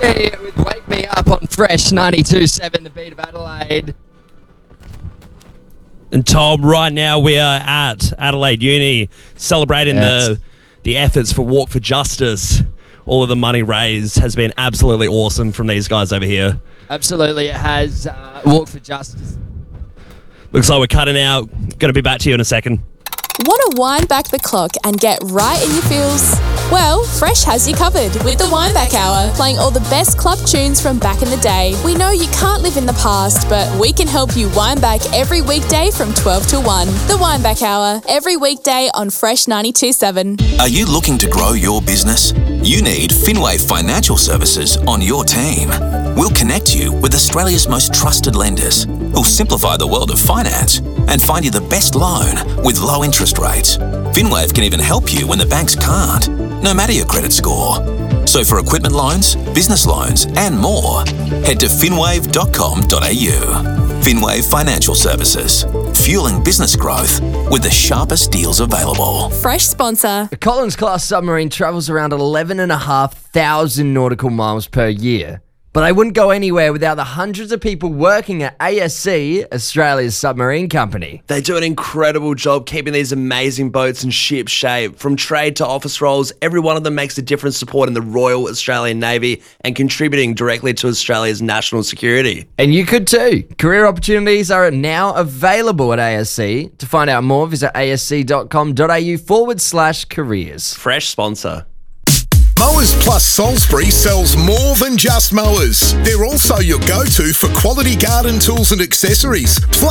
Avicii with Wake Me Up on Fresh 92.7, the beat of Adelaide. And Tom, right now we are at Adelaide Uni celebrating the efforts for Walk for Justice. All of the money raised has been absolutely awesome from these guys over here. Absolutely, it has. Walk for Justice. Looks like we're cutting out. Going to be back to you in a second. Want to wind back the clock and get right in your feels? Well, Fresh has you covered with the Wind Back Hour, playing all the best club tunes from back in the day. We know you can't live in the past, but we can help you wind back every weekday from 12 to 1. The Wind Back Hour, every weekday on Fresh 92.7. Are you looking to grow your business? You need Finwave Financial Services on your team. We'll connect you with Australia's most trusted lenders who'll simplify the world of finance and find you the best loan with low interest rates. Finwave can even help you when the banks can't, no matter your credit score. So for equipment loans, business loans and more, head to finwave.com.au. Finwave Financial Services, fueling business growth with the sharpest deals available. Fresh sponsor. The Collins-class submarine travels around 11,500 nautical miles per year. But they wouldn't go anywhere without the hundreds of people working at ASC, Australia's submarine company. They do an incredible job keeping these amazing boats in ship shape. From trade to office roles, every one of them makes a difference supporting the Royal Australian Navy and contributing directly to Australia's national security. And you could too. Career opportunities are now available at ASC. To find out more, visit asc.com.au/careers. Fresh sponsor. Mowers Plus Salisbury sells more than just mowers. They're also your go-to for quality garden tools and accessories. Plus,